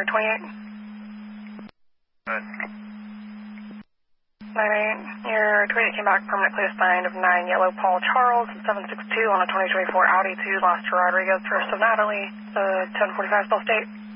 for 28. Good. 98. Your 28 came back permanently assigned of 9 Yellow Paul Charles, 762 on a 2024 Audi to Las Rodriguez, first of Natalie, 1045 South State.